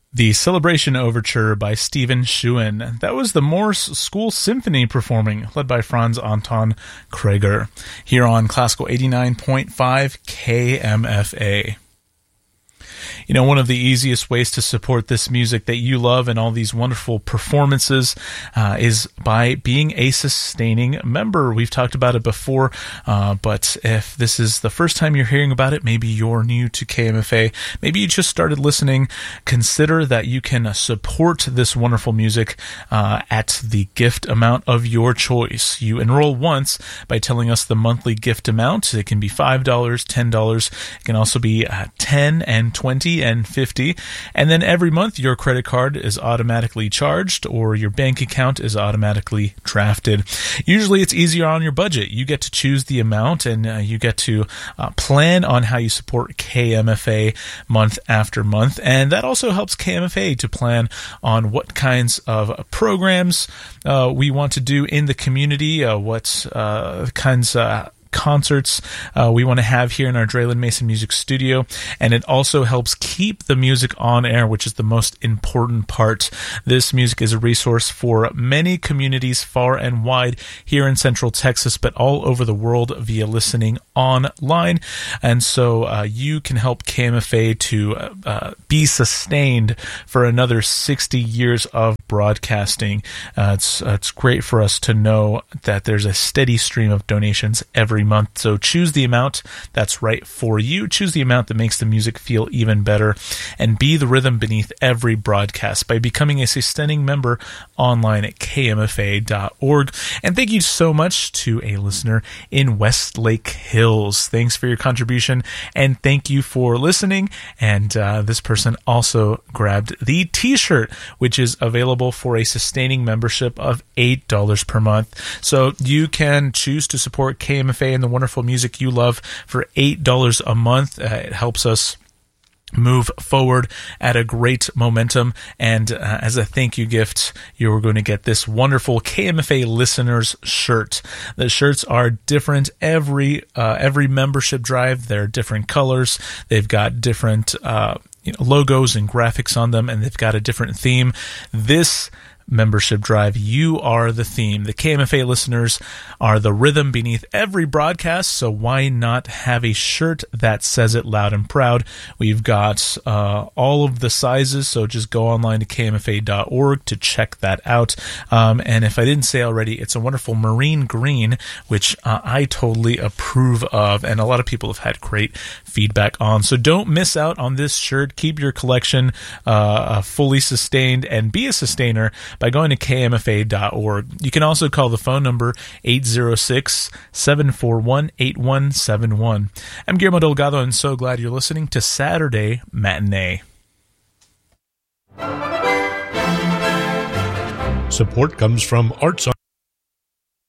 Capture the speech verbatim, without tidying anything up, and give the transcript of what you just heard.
The Celebration Overture by Stephen Schuin. That was the Morse School Symphony performing, led by Franz Anton Kreger, here on Classical eighty-nine point five K M F A. You know, one of the easiest ways to support this music that you love and all these wonderful performances uh, is by being a sustaining member. We've talked about it before, uh, but if this is the first time you're hearing about it, maybe you're new to K M F A, maybe you just started listening, consider that you can support this wonderful music uh, at the gift amount of your choice. You enroll once by telling us the monthly gift amount. It can be five dollars, ten dollars. It can also be uh, ten and twenty and fifty, and then every month your credit card is automatically charged or your bank account is automatically drafted. Usually it's easier on your budget. You get to choose the amount, and uh, you get to uh, plan on how you support K M F A month after month, and that also helps K M F A to plan on what kinds of programs uh, we want to do in the community, uh, what uh, kinds of concerts uh, we want to have here in our Draylen Mason Music Studio, and it also helps keep the music on air, which is the most important part. This music is a resource for many communities far and wide here in Central Texas, but all over the world via listening online, and so uh, you can help K M F A to uh, be sustained for another sixty years of broadcasting. Uh, it's, uh, it's great for us to know that there's a steady stream of donations every month. So choose the amount that's right for you. Choose the amount that makes the music feel even better, and be the rhythm beneath every broadcast by becoming a sustaining member online at K M F A dot org. And thank you so much to a listener in Westlake Hills. Thanks for your contribution, and thank you for listening. And uh, this person also grabbed the t-shirt, which is available for a sustaining membership of eight dollars per month. So you can choose to support K M F A and the wonderful music you love for eight dollars a month. Uh, it helps us move forward at a great momentum, and uh, as a thank you gift, you're going to get this wonderful K M F A listeners shirt. The shirts are different every uh, every membership drive. They're different colors. They've got different uh, you know, logos and graphics on them, and they've got a different theme. This membership drive, you are the theme. The K M F A listeners are the rhythm beneath every broadcast, so why not have a shirt that says it loud and proud? We've got uh, all of the sizes, so just go online to K M F A dot org to check that out. Um, and if I didn't say already, it's a wonderful marine green, which uh, I totally approve of, and a lot of people have had great feedback on. So don't miss out on this shirt. Keep your collection uh, fully sustained, and be a sustainer by going to K M F A dot org. You can also call the phone number eight zero six, seven four one, eight one seven one. I'm Guillermo Delgado, and so glad you're listening to Saturday Matinee. Support comes from Arts on